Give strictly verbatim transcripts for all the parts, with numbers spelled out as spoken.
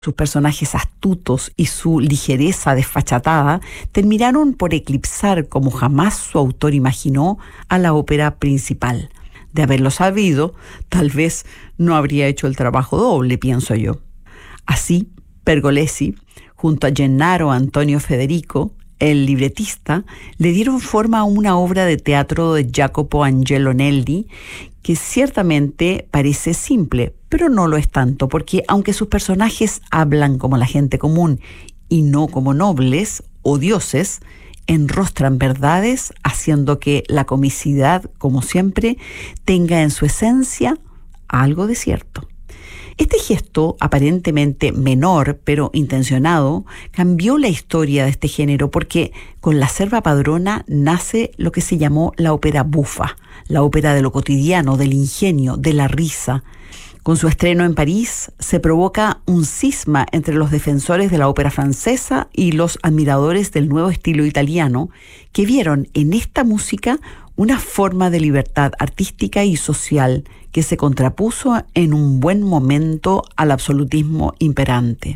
Sus personajes astutos y su ligereza desfachatada terminaron por eclipsar como jamás su autor imaginó a la ópera principal. De haberlo sabido, tal vez no habría hecho el trabajo doble, pienso yo. Así, Pergolesi, junto a Gennaro Antonio Federico, el libretista, le dieron forma a una obra de teatro de Jacopo Angelonelli que ciertamente parece simple, pero no lo es tanto, porque aunque sus personajes hablan como la gente común y no como nobles o dioses, enrostran verdades, haciendo que la comicidad, como siempre, tenga en su esencia algo de cierto. Este gesto, aparentemente menor, pero intencionado, cambió la historia de este género porque con La Serva Padrona nace lo que se llamó la ópera bufa, la ópera de lo cotidiano, del ingenio, de la risa. Con su estreno en París, se provoca un cisma entre los defensores de la ópera francesa y los admiradores del nuevo estilo italiano, que vieron en esta música una forma de libertad artística y social que se contrapuso en un buen momento al absolutismo imperante.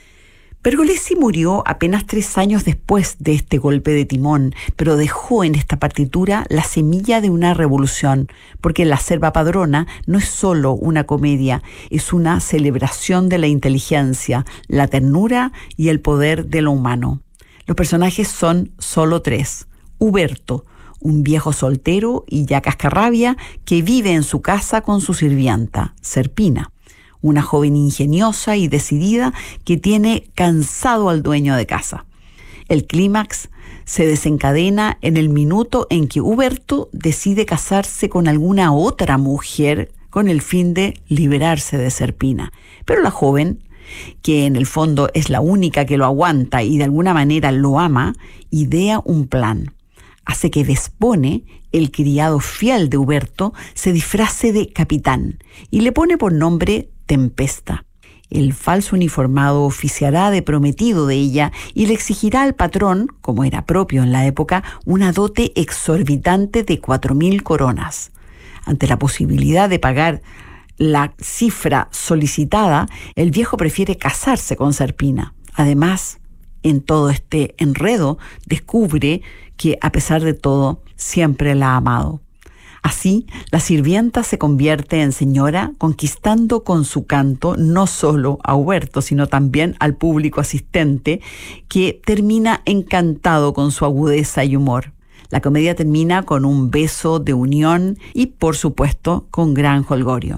Pergolesi murió apenas tres años después de este golpe de timón, pero dejó en esta partitura la semilla de una revolución, porque La Serva Padrona no es solo una comedia, es una celebración de la inteligencia, la ternura y el poder de lo humano. Los personajes son solo tres. Uberto, un viejo soltero y ya cascarrabia que vive en su casa con su sirvienta, Serpina, una joven ingeniosa y decidida que tiene cansado al dueño de casa. El clímax se desencadena en el minuto en que Uberto decide casarse con alguna otra mujer con el fin de liberarse de Serpina. Pero la joven, que en el fondo es la única que lo aguanta y de alguna manera lo ama, idea un plan. Hace que Vespone, el criado fiel de Uberto, se disfrace de capitán y le pone por nombre Tempesta. El falso uniformado oficiará de prometido de ella y le exigirá al patrón, como era propio en la época, una dote exorbitante de cuatro mil coronas. Ante la posibilidad de pagar la cifra solicitada, el viejo prefiere casarse con Serpina. Además, en todo este enredo, descubre que, a pesar de todo, siempre la ha amado. Así, la sirvienta se convierte en señora, conquistando con su canto no solo a Uberto, sino también al público asistente, que termina encantado con su agudeza y humor. La comedia termina con un beso de unión y, por supuesto, con gran jolgorio.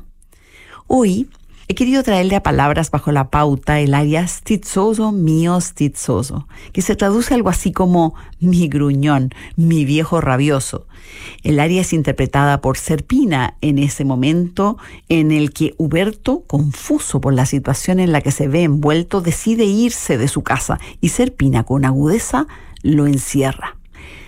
Hoy he querido traerle a Palabras bajo la pauta el aria Stizzoso mio stizzoso, que se traduce algo así como mi gruñón, mi viejo rabioso. El aria es interpretada por Serpina en ese momento en el que Uberto, confuso por la situación en la que se ve envuelto, decide irse de su casa y Serpina, con agudeza, lo encierra.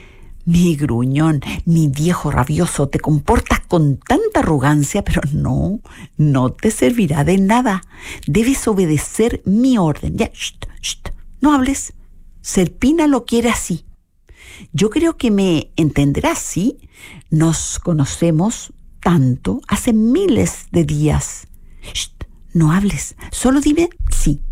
Mi gruñón, mi viejo rabioso, te comportas con tanta arrogancia, pero no, no te servirá de nada. Debes obedecer mi orden. Ya, sht, sht, no hables. Serpina lo quiere así. Yo creo que me entenderás, ¿sí? Nos conocemos tanto hace miles de días. Sht, no hables. Solo dime sí.